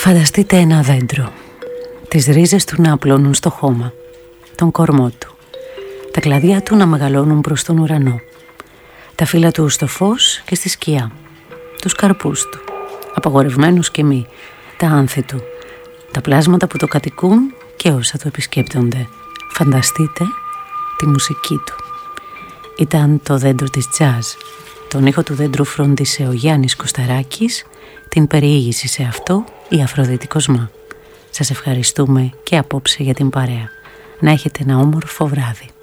Φανταστείτε ένα δέντρο, τις ρίζες του να απλώνουν στο χώμα, τον κορμό του, τα κλαδιά του να μεγαλώνουν προς τον ουρανό, τα φύλλα του στο φως και στη σκιά, τους καρπούς του, απαγορευμένους και μη, τα άνθη του, τα πλάσματα που το κατοικούν και όσα το επισκέπτονται. Φανταστείτε τη μουσική του. Ήταν το δέντρο της τζάζ. Τον ήχο του δέντρου φρόντισε ο Γιάννης Κωσταράκης, την περιήγηση σε αυτό η Αφροδίτη Κοσμά. Σας ευχαριστούμε και απόψε για την παρέα. Να έχετε ένα όμορφο βράδυ.